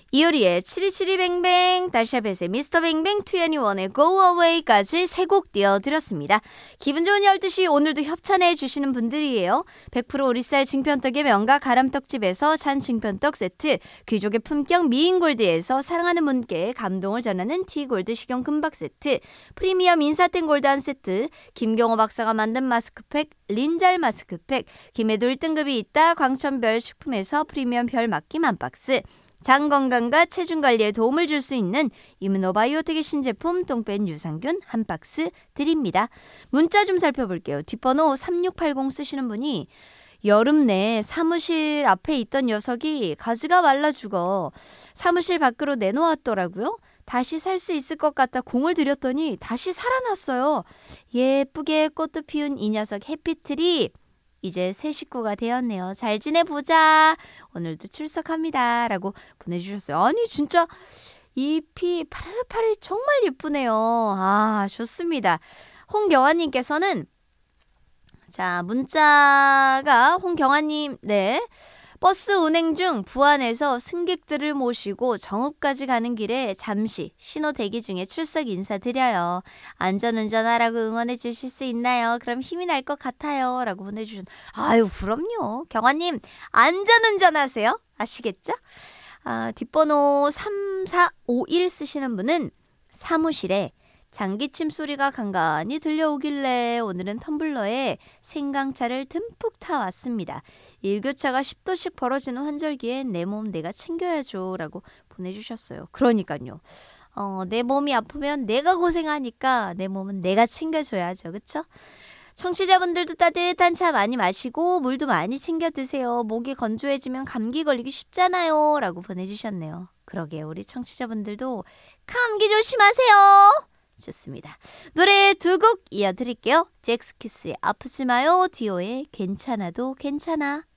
이효리의 7272뱅뱅, 달샤벳의 미스터 뱅뱅, 2NE1의 Go Away까지 세 곡 띄워드렸습니다. 기분 좋은 12시 오늘도 협찬해 주시는 분들이에요. 100% 오리쌀 징편떡의 명가 가람떡집에서 찬 징편떡 세트, 귀족의 품격 미인골드에서 사랑하는 분께 감동을 전하는 티골드 식용 금박 세트, 프리미엄 인사땡 골드 한 세트, 김경호 박사가 만든 마스크팩 린잘 마스크팩, 김해도 1등급이 있다 광천별 식품에서 프리미엄 별 맡김 한 박스, 장 건강과 체중 관리에 도움을 줄 수 있는 이므노바이오텍의 신제품 똥뺀 유산균 한 박스 드립니다. 문자 좀 살펴볼게요. 뒷번호 3680 쓰시는 분이 여름 내 사무실 앞에 있던 녀석이 가지가 말라 죽어 사무실 밖으로 내놓았더라고요. 다시 살 수 있을 것 같다 공을 들였더니 다시 살아났어요. 예쁘게 꽃도 피운 이 녀석 해피트리 이제 새 식구가 되었네요. 잘 지내보자. 오늘도 출석합니다. 라고 보내주셨어요. 아니 진짜 잎이 파릇파릇 정말 예쁘네요. 아 좋습니다. 홍경아님께서는 자 문자가 홍경아님 네. 버스 운행 중 부안에서 승객들을 모시고 정읍까지 가는 길에 잠시 신호 대기 중에 출석 인사드려요. 안전운전하라고 응원해 주실 수 있나요? 그럼 힘이 날 것 같아요. 라고 보내주신 아유 그럼요. 경아님 안전운전하세요. 아시겠죠? 뒷번호 3451 쓰시는 분은 사무실에 장기침 소리가 간간히 들려오길래 오늘은 텀블러에 생강차를 듬뿍 타왔습니다. 일교차가 10도씩 벌어지는 환절기엔 내 몸 내가 챙겨야죠 라고 보내주셨어요. 그러니까요. 내 몸이 아프면 내가 고생하니까 내 몸은 내가 챙겨줘야죠. 그쵸? 청취자분들도 따뜻한 차 많이 마시고 물도 많이 챙겨 드세요. 목이 건조해지면 감기 걸리기 쉽잖아요 라고 보내주셨네요. 그러게요. 우리 청취자분들도 감기 조심하세요. 좋습니다. 노래 두 곡 이어드릴게요. 잭스키스의 아프지 마요, 디오의 괜찮아도 괜찮아.